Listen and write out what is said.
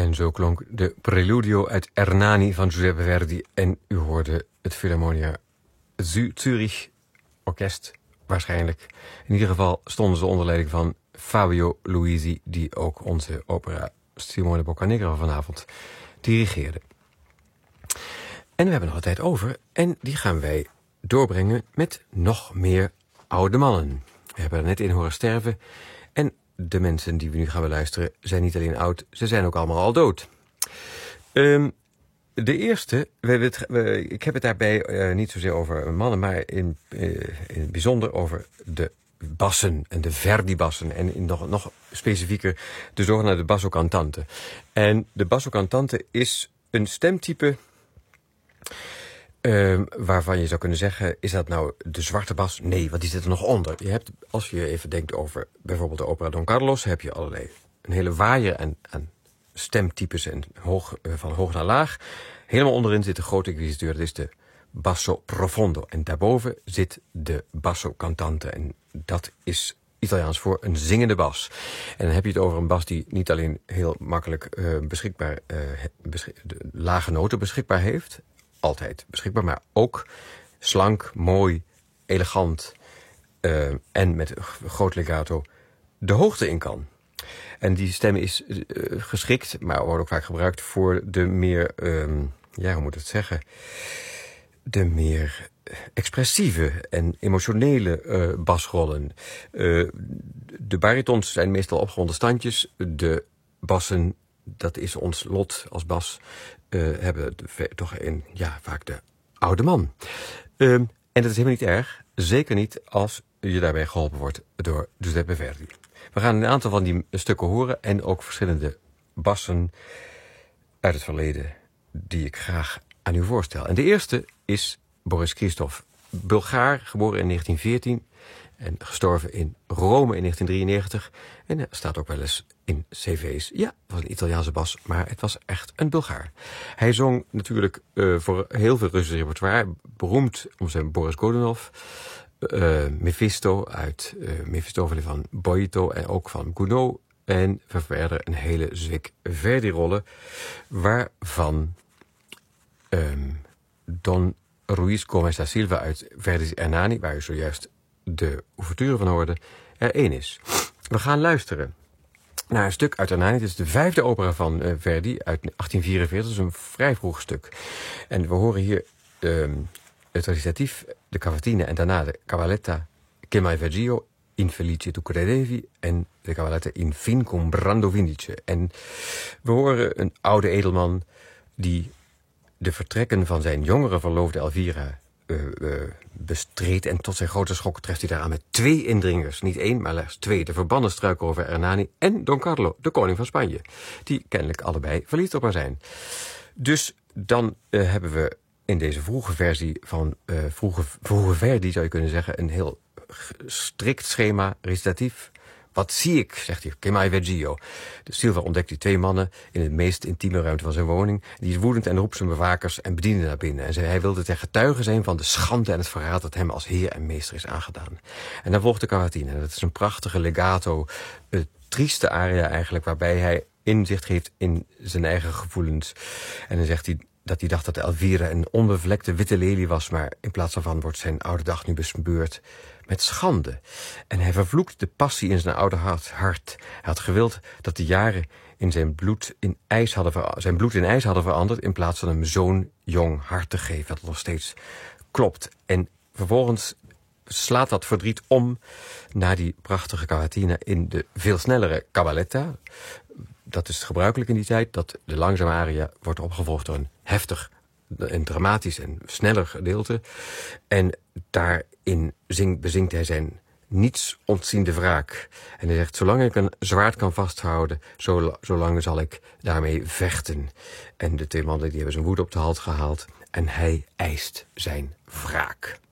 En zo klonk de Preludio uit Ernani van Giuseppe Verdi. En u hoorde het Philharmonia Zurich Orkest waarschijnlijk. In ieder geval stonden ze onder leiding van Fabio Luisi, die ook onze opera Simone Boccanegra vanavond dirigeerde. En we hebben nog wat tijd over en die gaan wij doorbrengen met nog meer oude mannen. We hebben er net in horen sterven en de mensen die we nu gaan beluisteren zijn niet alleen oud, ze zijn ook allemaal al dood. De eerste, ik heb het daarbij niet zozeer over mannen, maar in het bijzonder over de bassen en de Verdi-bassen. En nog specifieker de zogenaamde basso cantante. En de basso cantante is een stemtype waarvan je zou kunnen zeggen, is dat nou de zwarte bas? Nee, want die zit er nog onder. Je hebt, als je even denkt over bijvoorbeeld de opera Don Carlos, heb je allerlei een hele waaier aan stemtypes en van hoog naar laag. Helemaal onderin zit de grote inquisiteur, dat is de basso profondo. En daarboven zit de basso cantante. En dat is Italiaans voor een zingende bas. En dan heb je het over een bas die niet alleen heel makkelijk de lage noten beschikbaar heeft, altijd beschikbaar, maar ook slank, mooi, elegant en met groot legato de hoogte in kan. En die stem is geschikt, maar wordt ook vaak gebruikt voor de meer, hoe moet ik het zeggen, de meer expressieve en emotionele basrollen. De baritons zijn meestal opgewonden standjes. De bassen, dat is ons lot als bas, hebben toch vaak de oude man. En dat is helemaal niet erg. Zeker niet als je daarbij geholpen wordt door Giuseppe Verdi. We gaan een aantal van die stukken horen en ook verschillende bassen uit het verleden die ik graag aan u voorstel. En de eerste is Boris Christoff, Bulgaar, geboren in 1914 en gestorven in Rome in 1993. En er staat ook wel eens in cv's. Ja, het was een Italiaanse bas, maar het was echt een Bulgaar. Hij zong natuurlijk voor heel veel Russisch repertoire, beroemd om zijn Boris Godunov, Mephisto uit Mefistofele van Boito en ook van Gounod. En verder een hele zwik Verdi-rollen, waarvan Don Ruiz Gomez da Silva uit Verdi's Ernani, waar u zojuist de ouverture van hoorde, er één is. We gaan luisteren naar een stuk uit Ernani. Het is de 5e opera van Verdi uit 1844. Dat is een vrij vroeg stuk. En we horen hier het recitatief, de cavatine en daarna de cavalletta Che mai veggio, Infelice tu credevi en de cavalletta In fin cum brando vindice. En we horen een oude edelman die de vertrekken van zijn jongere verloofde Elvira bestreed. En tot zijn grote schok treft hij daaraan met 2 indringers. Niet 1, maar slechts 2. De verbannen struikrover Ernani en Don Carlo, de koning van Spanje. Die kennelijk allebei verliefd op haar zijn. Dus dan hebben we in deze vroege versie van vroege Verdi, zou je kunnen zeggen, een heel strikt schema, recitatief. Wat zie ik, zegt hij, che mai veggio. De Silva ontdekt die 2 mannen in de meest intieme ruimte van zijn woning. Die is woedend en roept zijn bewakers en bedienden naar binnen. En hij wilde ter getuige zijn van de schande en het verraad dat hem als heer en meester is aangedaan. En dan volgt de cavatine. Dat is een prachtige legato, trieste aria eigenlijk, waarbij hij inzicht geeft in zijn eigen gevoelens. En dan zegt hij dat hij dacht dat Elvira een onbevlekte witte lelie was, maar in plaats daarvan wordt zijn oude dag nu bespeurd met schande. En hij vervloekt de passie in zijn oude hart. Hij had gewild dat de jaren in zijn bloed in ijs hadden veranderd, in plaats van hem zo'n jong hart te geven, dat nog steeds klopt. En vervolgens slaat dat verdriet om naar die prachtige cavatina in de veel snellere cavalletta. Dat is gebruikelijk in die tijd, dat de langzame aria wordt opgevolgd door een heftig en dramatisch en sneller gedeelte. En daarin bezingt hij zijn niets ontziende wraak. En hij zegt, zolang ik een zwaard kan vasthouden, zolang zal ik daarmee vechten. En de 2 mannen die hebben zijn woede op de hals gehaald en hij eist zijn wraak.